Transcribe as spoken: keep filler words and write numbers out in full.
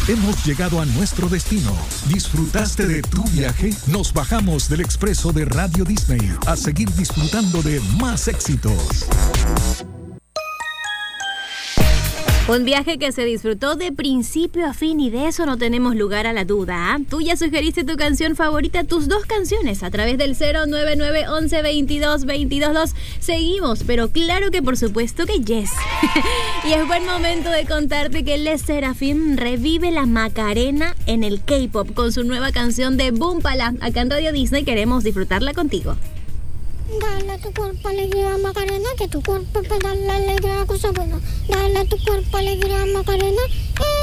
Hemos llegado a nuestro destino. ¿Disfrutaste de tu viaje? Nos bajamos del expreso de Radio Disney a seguir disfrutando de más éxitos. Un viaje que se disfrutó de principio a fin y de eso no tenemos lugar a la duda. ¿eh? Tú ya sugeriste tu canción favorita, tus dos canciones a través del cero nueve nueve once veintidós veintidós dos. Seguimos, pero claro que por supuesto que yes. Y es buen momento de contarte que Les Serafim revive la Macarena en el K-pop con su nueva canción de Búmpala. Acá en Radio Disney queremos disfrutarla contigo. Dale a tu cuerpo alegría, Macarena, que tu cuerpo para darle alegría a cosas buenas. Dale a tu cuerpo alegría, Macarena, eh.